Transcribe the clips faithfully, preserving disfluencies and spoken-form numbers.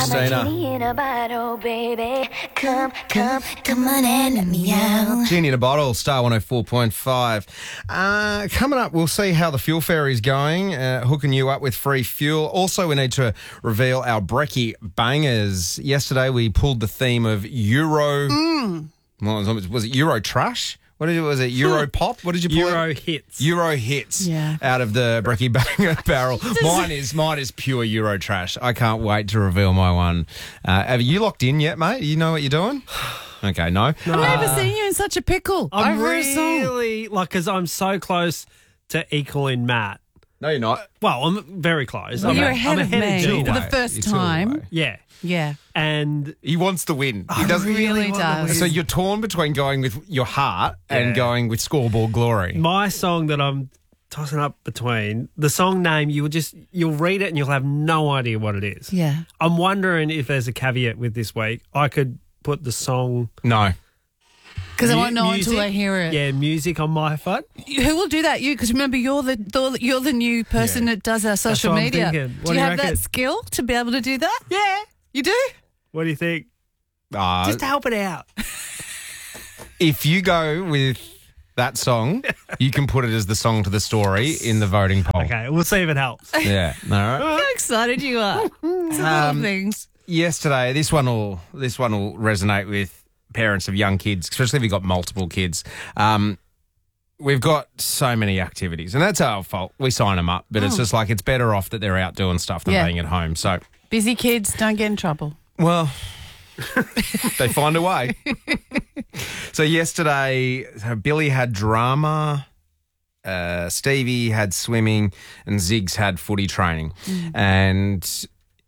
Christina. I'm a genie in a bottle, baby. Come, come, come on and let me out. Genie in a bottle, Star one oh four point five. Uh, coming up, we'll see how the fuel ferry's going, uh, hooking you up with free fuel. Also, we need to reveal our Brekkie bangers. Yesterday, we pulled the theme of Euro... Mm. Well, was it Euro Trash? What did it, was it Euro Pop? What did you pull Euro it? hits. Euro hits Yeah. out of the Brekkie Banger barrel. Mine is mine is pure Euro trash. I can't wait to reveal my one. Uh, have you locked in yet, mate? You know what you're doing? Okay, no. I've never seen you in such a pickle. I'm Over a song. really, like, because I'm so close to equaling Matt. No, you're not. Well, I'm very close. Well, I'm you're a- ahead I'm of ahead me Gina. for the Way. first You're two time. away. Yeah. Yeah. And He wants to win. He I doesn't really want to does. win. So you're torn between going with your heart and Yeah. going with scoreboard glory. my song that I'm tossing up between, the song name, you'll just, you'll read it and you'll have no idea what it is. Yeah. I'm wondering if there's a caveat with this week. I could put the song... No. Because I mu- won't know music- until I hear it. Yeah, music on my phone. Who will do that? You? Because remember, you're the the- you're the new person Yeah. that does our social what I'm media. thinking. What Do do you you have that reckon? skill to be able to do that? Yeah. You do? What do you think? Uh, Just to help it out. if you go with that song, you can put it as the song to the story in the voting poll. Okay, we'll see if it helps. Yeah. All right. How excited you are. It's the Um, little things. Yesterday, this one will this one will resonate with parents of young kids, especially if you've got multiple kids. Um, we've got so many activities, and that's our fault. We sign them up, but it's just like it's better off that they're out doing stuff than Yeah. being at home. So, Busy kids don't get in trouble. well, they find a way. So yesterday, so Billy had drama, uh, Stevie had swimming, and Ziggs had footy training, and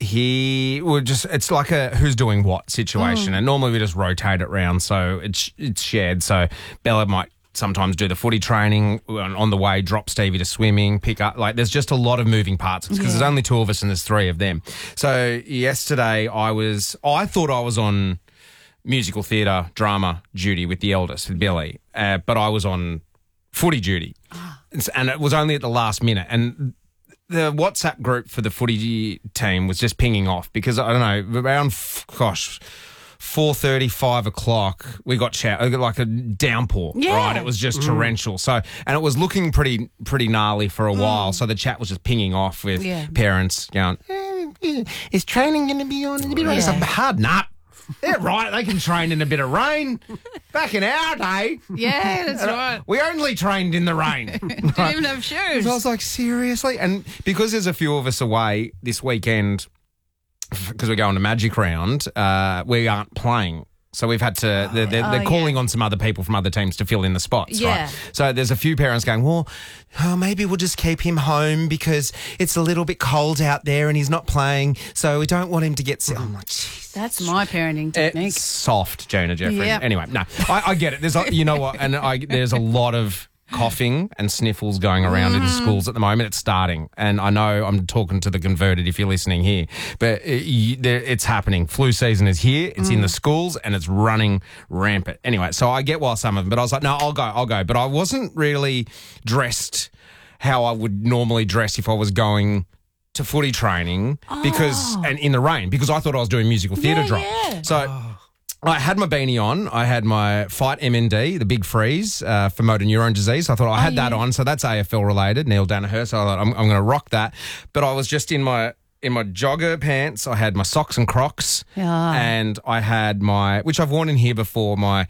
he would just, it's like a who's doing what situation. And normally we just rotate it round so it's it's shared. So Bella might sometimes do the footy training on, on the way, drop Stevie to swimming, pick up. Like there's just a lot of moving parts because there's only two of us and there's three of them. So yesterday I was, I thought I was on musical theatre drama duty with the eldest, with Billy, uh, but I was on footy duty. It's- And it was only at the last minute. And the WhatsApp group for the footy team was just pinging off because, I don't know, around, f- gosh, four thirty, five o'clock, we got chat, like a downpour, Yeah. right? It was just torrential. So, and it was looking pretty pretty gnarly for a while. So the chat was just pinging off with Yeah. parents going, eh, eh, is training going to be on? Is it Yeah. something hard? Nah. They're right. They can train in a bit of rain. Back in our day, Yeah, that's right. we only trained in the rain. Didn't even have shoes. So I was like, seriously? And because there's a few of us away this weekend, because we're going to Magic Round, uh, we aren't playing. So we've had to, they're, they're, they're Oh, calling yeah. on some other people from other teams to fill in the spots, Yeah. right? So there's a few parents going, well, oh, maybe we'll just keep him home because it's a little bit cold out there and he's not playing, so we don't want him to get sick. I'm like, jeez. That's my parenting technique. It's soft, Jonah Jeffrey. Yeah. Anyway, no, I, I get it. There's, a, you know what, and I, there's a lot of coughing and sniffles going around in schools at the moment. It's starting, and I know I'm talking to the converted if you're listening here, but it, you, there, it's happening. Flu season is here. It's in the schools, and it's running rampant. Anyway, so I get why some of them, but I was like, no, I'll go, I'll go. But I wasn't really dressed how I would normally dress if I was going to footy training because and in the rain because I thought I was doing musical theatre Yeah, drop. yeah. So I had my beanie on. I had my Fight M N D, the big freeze uh, for motor neurone disease. I thought I had that yeah. on, so that's A F L related. Neil Danaher. So I thought I'm, I'm going to rock that. But I was just in my in my jogger pants. I had my socks and Crocs, Yeah. and I had my, which I've worn in here before, my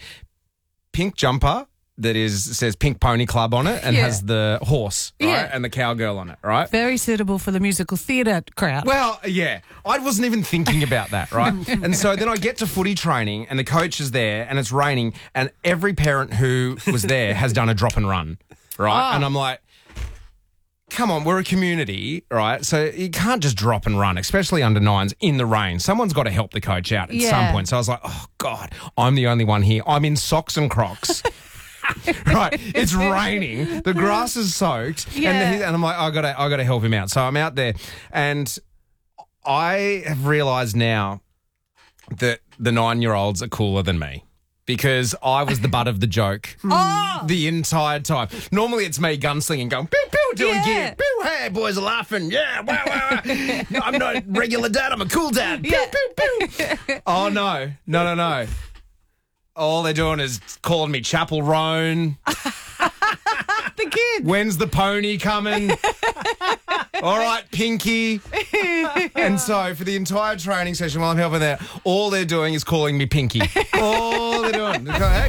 pink jumper that is says Pink Pony Club on it and Yeah. has the horse, right, Yeah. and the cowgirl on it, right. Very suitable for the musical theatre crowd. Well, yeah, I wasn't even thinking about that, right? And so then I get to footy training and the coach is there and it's raining and every parent who was there has done a drop and run, right? Oh. And I'm like, come on, we're a community, right? So you can't just drop and run, especially under nines in the rain. Someone's got to help the coach out at Yeah. some point. So I was like, oh, God, I'm the only one here. I'm in socks and Crocs. Right, it's raining. The grass is soaked, Yeah. and, he, and I'm like, I gotta, I gotta help him out. So I'm out there, and I have realised now that the nine-year-olds are cooler than me. because I was the butt of the joke Oh! the entire time. Normally it's me gunslinging, going, pew, pew, doing Yeah. gear. Pew, hey, boys are laughing. Yeah, wow, wow, wow. I'm not a regular dad, I'm a cool dad. Pew, Yeah. pew, pew. Oh, no. No, no, no. All they're doing is calling me Chapel Roan. The kid. When's the pony coming? All right, Pinky. And so for the entire training session while I'm helping there, all they're doing is calling me Pinky. All they're doing. They're going, hey,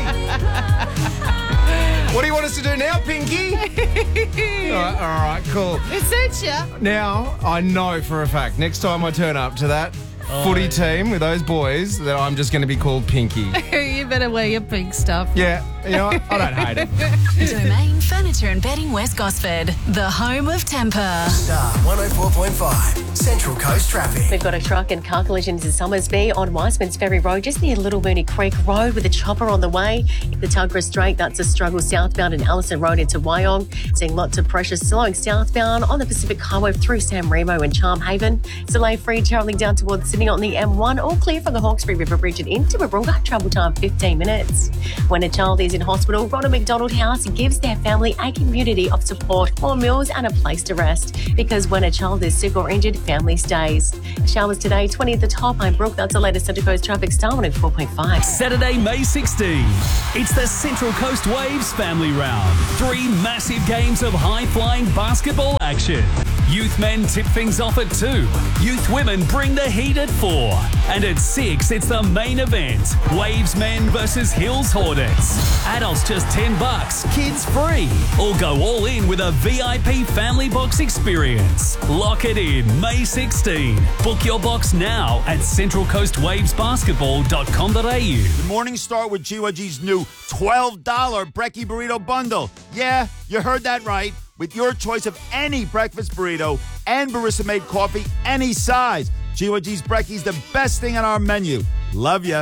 Pinky. What do you want us to do now, Pinky? all, right, all right, cool. It suits you. Now, I know for a fact, next time I turn up to that footy team with those boys, that I'm just going to be called Pinky. You better wear your pink stuff. Yeah, you know what? I don't hate it. Domain Furniture and Bedding West Gosford, the home of temper. Star one oh four point five, Central Coast Traffic. We've got a truck and car collisions in Somersby on Wiseman's Ferry Road, just near Little Mooney Creek Road, with a chopper on the way. The Tuggerah Straight, that's a struggle southbound in Allison Road into Wyong. Seeing lots of pressure slowing southbound on the Pacific Highway through San Remo and Charm Haven. Delay free travelling down towards Sydney on the M one, all clear from the Hawkesbury River Bridge and into Warunga. Travel time fifteen minutes. When a child is in hospital, Ronald McDonald House gives their family a community of support, warm meals and a place to rest. Because when a child is sick or injured, family stays. Showers today, twenty at the top. I'm Brooke. That's the latest Central Coast traffic. Star one oh four point five. Saturday, May sixteenth. It's the Central Coast Waves Family Round. Three massive games of high-flying basketball action. Youth men tip things off at two. Youth women bring the heat at four. And at six, it's the main event. Waves men versus Hills Hornets. Adults just ten bucks, kids free. Or go all in with a V I P family box experience. Lock it in May sixteenth. Book your box now at central coast waves basketball dot com dot a u. The morning start with G Y G's new twelve dollar Brekkie Burrito Bundle. Yeah, you heard that right. With your choice of any breakfast burrito and barista-made coffee, any size. G Y G's Brekkie's the best thing on our menu. Love ya.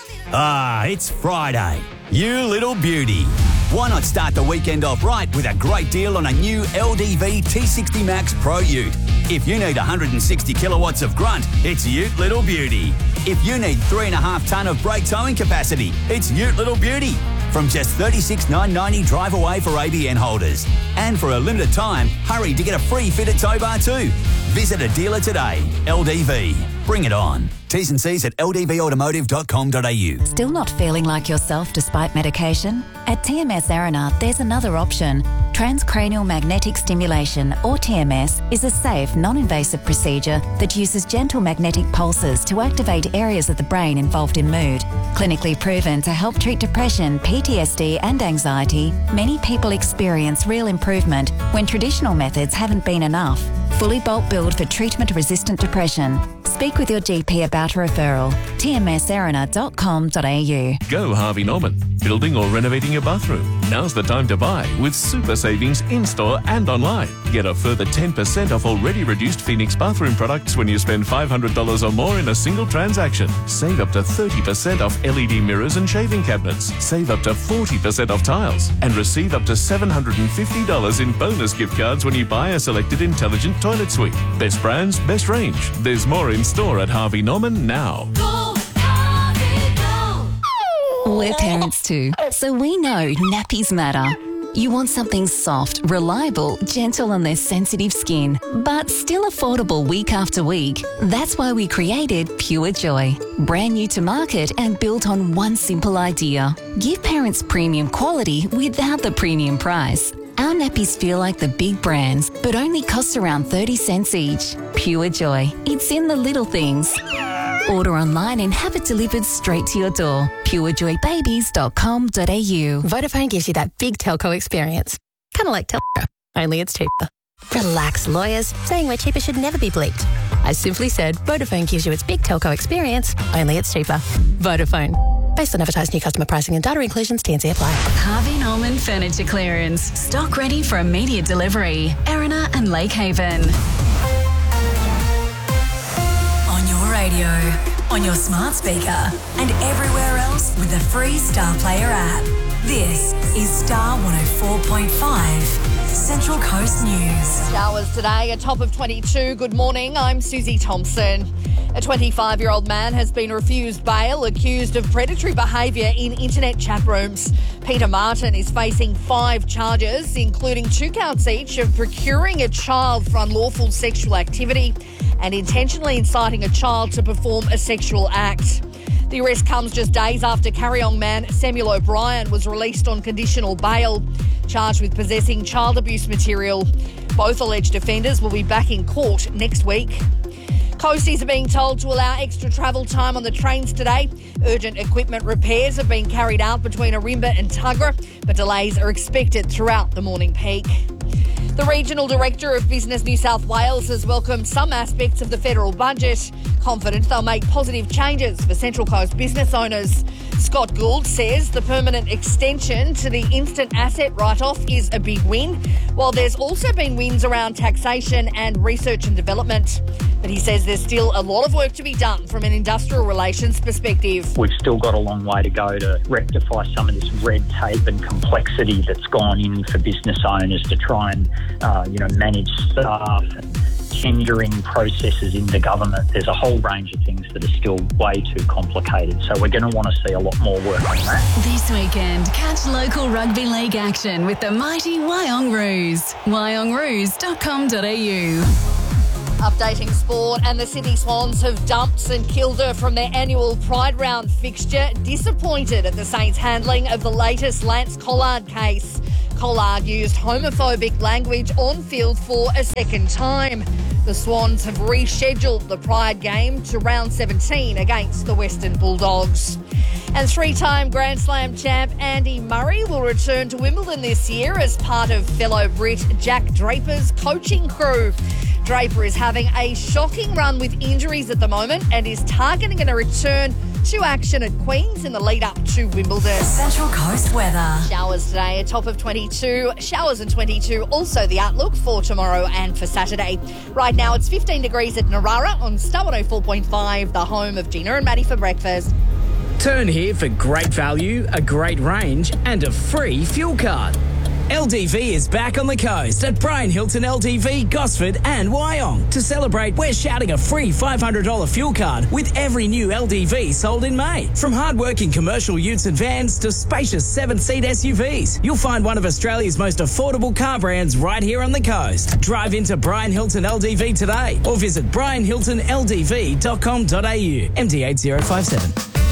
Ah, it's Friday. You little beauty. Why not start the weekend off right with a great deal on a new L D V T sixty Max Pro Ute? If you need one hundred sixty kilowatts of grunt, it's Ute Little Beauty. If you need three and a half tonne of brake towing capacity, it's Ute Little Beauty. From just thirty-six thousand nine hundred ninety drive away for A B N holders. And for a limited time, hurry to get a free fitted tow bar too. Visit a dealer today. L D V. Bring it on. T's and C's at l d v automotive dot com dot a u. Still not feeling like yourself despite medication? At T M S Arena, there's another option. Transcranial magnetic stimulation, or T M S, is a safe, non-invasive procedure that uses gentle magnetic pulses to activate areas of the brain involved in mood. Clinically proven to help treat depression, P T S D and anxiety, many people experience real improvement when traditional methods haven't been enough. Fully bulk billed for treatment-resistant depression. Speak with your G P about a referral. t m s arena dot com dot a u. Go Harvey Norman. Building or renovating your bathroom? Now's the time to buy with super savings in-store and online. Get a further ten percent off already reduced Phoenix bathroom products when you spend five hundred dollars or more in a single transaction. Save up to thirty percent off L E D mirrors and shaving cabinets. Save up to forty percent off tiles. And receive up to seven hundred fifty dollars in bonus gift cards when you buy a selected intelligent toilet suite. Best brands, best range. There's more in store at Harvey Norman now. We're parents too, so we know nappies matter. You want something soft, reliable, gentle on their sensitive skin, but still affordable week after week. That's why we created Pure Joy. Brand new to market and built on one simple idea. Give parents premium quality without the premium price. Our nappies feel like the big brands, but only cost around thirty cents each. Pure Joy. It's in the little things. Order online and have it delivered straight to your door. pure joy babies dot com dot a u. Vodafone gives you that big telco experience. Kind of like Telstra, only it's cheaper. Relax, lawyers. Saying we're cheaper should never be bleeped. I simply said Vodafone gives you its big telco experience, only it's cheaper. Vodafone. Based on advertised new customer pricing and data inclusions, T N C apply. Harvey Norman Furniture Clearance. Stock ready for immediate delivery. Erina and Lake Haven. On your radio, on your smart speaker, and everywhere else with the free Star Player app. This is Star one oh four point five. Central Coast News. Showers today, a top of twenty-two. Good morning, I'm Susie Thompson. A twenty-five-year-old man has been refused bail, accused of predatory behaviour in internet chat rooms. Peter Martin is facing five charges, including two counts each of procuring a child for unlawful sexual activity and intentionally inciting a child to perform a sexual act. The arrest comes just days after Carryong man Samuel O'Brien was released on conditional bail, charged with possessing child abuse material. Both alleged offenders will be back in court next week. Coasties are being told to allow extra travel time on the trains today. Urgent equipment repairs have been carried out between Arimba and Tuggerah, but delays are expected throughout the morning peak. The Regional Director of Business New South Wales has welcomed some aspects of the federal budget, confident they'll make positive changes for Central Coast business owners. Scott Gould says the permanent extension to the instant asset write-off is a big win, while there's also been wins around taxation and research and development. But he says there's still a lot of work to be done from an industrial relations perspective. We've still got a long way to go to rectify some of this red tape and complexity that's gone in for business owners to try and, uh, you know, manage staff and tendering processes in the government. There's a whole range of things that are still way too complicated. So we're going to want to see a lot more work on that. This weekend, catch local rugby league action with the mighty Wyong Roos. wyong roos dot com dot a u. Updating sport, and the Sydney Swans have dumped St Kilda from their annual Pride Round fixture, disappointed at the Saints' handling of the latest Lance Collard case. Collard used homophobic language on field for a second time. The Swans have rescheduled the Pride game to round seventeen against the Western Bulldogs. And three-time Grand Slam champ Andy Murray will return to Wimbledon this year as part of fellow Brit Jack Draper's coaching crew. Draper is having a shocking run with injuries at the moment and is targeting a return to action at Queen's in the lead up to Wimbledon. Central Coast weather. Showers today, a top of twenty-two. Showers and twenty-two, also the outlook for tomorrow and for Saturday. Right now it's fifteen degrees at Narara on Star one oh four point five, the home of Gina and Maddie for breakfast. Turn here for great value, a great range and a free fuel card. L D V is back on the coast at Brian Hilton L D V, Gosford and Wyong. To celebrate, we're shouting a free five hundred dollars fuel card with every new L D V sold in May. From hard-working commercial utes and vans to spacious seven-seat S U Vs, you'll find one of Australia's most affordable car brands right here on the coast. Drive into Brian Hilton L D V today or visit brian hilton l d v dot com dot a u. M D eight zero five seven.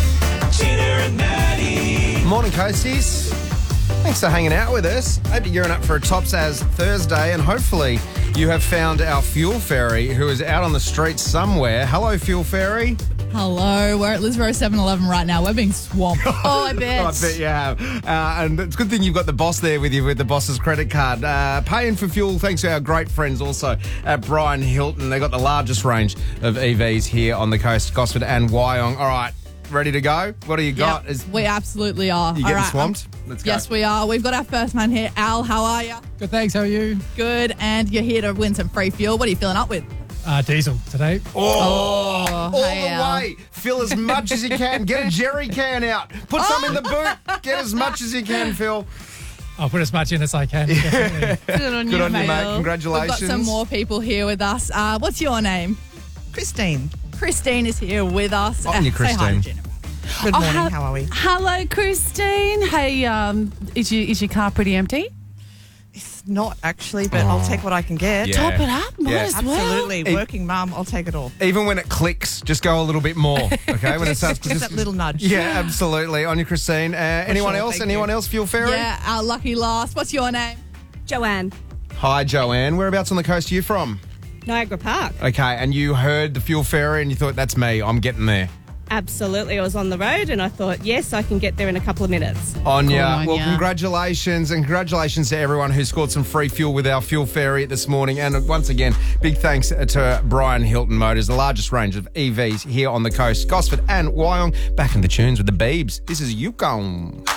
Gina and Maddie. Morning, Coasties. Thanks for hanging out with us. Hope you're gearing up for a Tops As Thursday, and hopefully you have found our Fuel Fairy who is out on the streets somewhere. Hello, Fuel Fairy. Hello, we're at Lisborough seven eleven right now. We're being swamped. Oh, I bet. I bet you have. Uh, and it's a good thing you've got the boss there with you with the boss's credit card. Uh, paying for fuel thanks to our great friends also at Brian Hilton. They've got the largest range of E Vs here on the coast, Gosford and Wyong. All right. Ready to go? What do you got? Yep, Is, we absolutely are. you All getting right, swamped? um, Let's go. Yes, we are. We've got our first man here. Al, how are you? Good, thanks. How are you? Good, and you're here to win some free fuel. What are you filling up with? Uh, diesel today. Oh, Oh, all hey, the Al. way. Fill as much as you can. Get a jerry can out. Put some in the boot. Get as much as you can, Phil. I'll put as much in as I can. Definitely. Good on Good you, on you, mate. We've Congratulations. got some more people here with us. Uh, what's your name? Christine. Christine is here with us. On you, Uh, say hi to Christine. Jennifer. Good Oh, morning. ha- How are we? Hello, Christine. Hey, um, is your is your car pretty empty? It's not actually, but I'll take what I can get. Yeah. Top it up, might Yeah. as well. Absolutely. It- Working mum, I'll take it all. Even when it clicks, just go a little bit more, okay? When it starts, Just that little nudge. Yeah, absolutely. On you, Christine. Uh, anyone sure, else? thank Anyone you. else? Fuel Fairy? Yeah, our lucky last. What's your name? Joanne. Hi, Joanne. Whereabouts on the coast are you from? Niagara Park. Okay, and you heard the Fuel Fairy and you thought, that's me. I'm getting there. Absolutely. I was on the road and I thought, yes, I can get there in a couple of minutes. Anya, on, well, yeah. congratulations, and congratulations to everyone who scored some free fuel with our Fuel Fairy this morning. And once again, big thanks to Brian Hilton Motors, the largest range of E Vs here on the coast, Gosford and Wyong. Back in the tunes with the Beebs. This is Yukon.